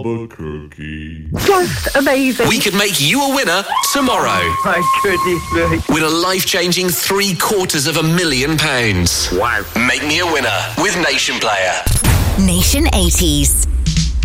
Albuquerque. Just amazing. We could make you a winner tomorrow. My goodness me. Win a life-changing £750,000. Wow. Make me a winner with Nation Player. Nation 80s.